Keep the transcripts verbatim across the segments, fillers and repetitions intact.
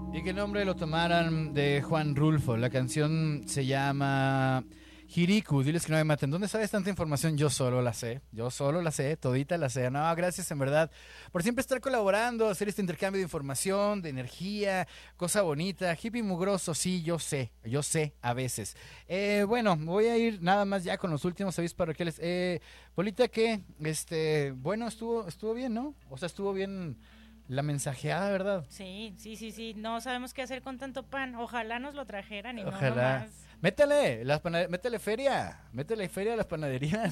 Y que el nombre lo tomaran de Juan Rulfo. La canción se llama Hiriku, diles que no me maten. ¿Dónde sabes tanta información? Yo solo la sé, yo solo la sé, todita la sé. No, gracias en verdad por siempre estar colaborando, hacer este intercambio de información, de energía, cosa bonita. Hippie mugroso, sí, yo sé, yo sé a veces. Eh, bueno, voy a ir nada más ya con los últimos avisos parroquiales. Eh, Polita, que, este, bueno, estuvo, estuvo bien, ¿no? O sea, estuvo bien la mensajeada, ¿verdad? Sí, sí, sí, sí. No sabemos qué hacer con tanto pan. Ojalá nos lo trajeran y Ojalá. no nomás. Métele, las panade- métele feria, métele feria a las panaderías.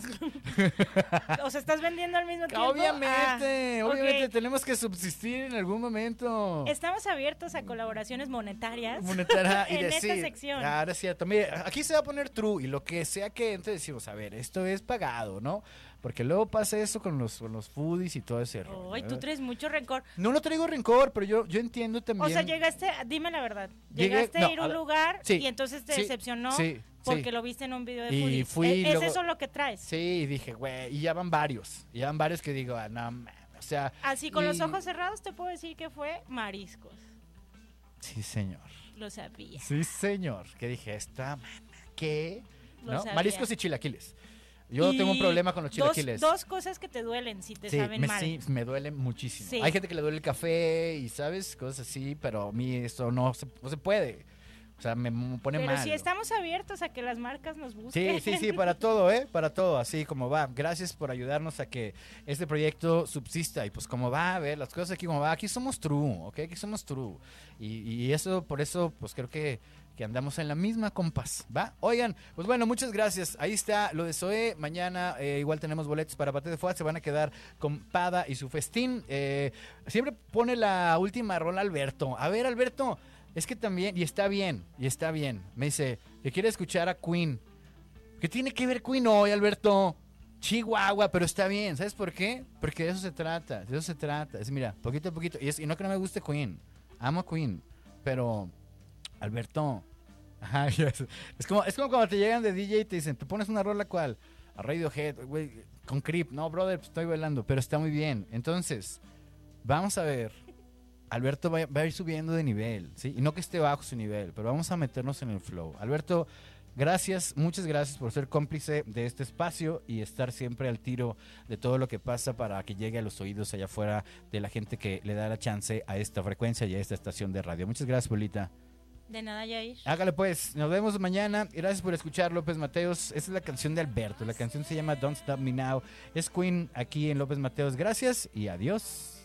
O sea, ¿estás vendiendo al mismo tiempo? Obviamente, Ah, obviamente ok. tenemos que subsistir en algún momento. Estamos abiertos a colaboraciones monetarias Monetaria y en de, esta sí, sección. ahora es cierto. Mire, aquí se va a poner true y lo que sea que entre decimos, a ver, esto es pagado, ¿no? Porque luego pasa eso con los, con los foodies y todo ese rollo. Ay, tú ¿eh? traes mucho rencor. No, no traigo rencor, pero yo, yo entiendo también. O sea, llegaste, dime la verdad, Llegué- llegaste no, a ir a a un ver, lugar sí, y entonces te sí, decepcionó sí, porque sí. lo viste en un video de Y foodies. fui, ¿Es, luego- ¿Es eso lo que traes? Sí, y dije, güey, y ya van varios, y ya van varios que digo, ah, no, mames, o sea. Así con y- los ojos cerrados te puedo decir que fue mariscos. Sí, señor. Lo sabía. Sí, señor. Que dije, esta, mana, ¿qué? Lo ¿No? sabía. Mariscos y chilaquiles. Yo Y tengo un problema con los dos- chilaquiles. Dos, cosas que te duelen si te sí, saben me, mal. sí, me duele muchísimo. Sí. Hay gente que le duele el café y, ¿sabes? Cosas así, pero a mí eso no se, no se puede. O sea, me, me pone Pero mal. sí estamos abiertos a que las marcas nos busquen. Sí, sí, sí, para todo, ¿eh? Para todo, así como va. Gracias por ayudarnos a que este proyecto subsista. Y pues como va, a ver, las cosas aquí como va. Aquí somos true, ¿ok? Aquí somos true. Y, y eso, por eso, pues creo que, que andamos en la misma compás, ¿va? Oigan, pues bueno, muchas gracias. Ahí está lo de Zoé. Mañana eh, igual tenemos boletos para Paté de Foix. Se van a quedar con Pada y su festín. Eh, siempre pone la última rola Alberto. A ver, Alberto. Es que también, y está bien, y está bien. Me dice que quiere escuchar a Queen. ¿Qué tiene que ver Queen hoy, Alberto? Chihuahua, pero está bien. ¿Sabes por qué? Porque de eso se trata, de eso se trata. Es, mira, poquito a poquito. Y, es, y no que no me guste Queen. Amo a Queen. Pero, Alberto. Ajá, ya es, es como, es como cuando te llegan de D J y te dicen, ¿te pones una rola cuál? A Radiohead, güey, con Creep. No, brother, pues estoy bailando, pero está muy bien. Entonces, vamos a ver. Alberto va, va a ir subiendo de nivel, ¿sí? Y no que esté bajo su nivel, pero vamos a meternos en el flow. Alberto, gracias, muchas gracias por ser cómplice de este espacio y estar siempre al tiro de todo lo que pasa para que llegue a los oídos allá afuera de la gente que le da la chance a esta frecuencia y a esta estación de radio. Muchas gracias, Polita. De nada, Yair. Hágale pues, nos vemos mañana. Gracias por escuchar, López Mateos. Esta es la canción de Alberto, la canción se llama Don't Stop Me Now. Es Queen aquí en López Mateos. Gracias y adiós.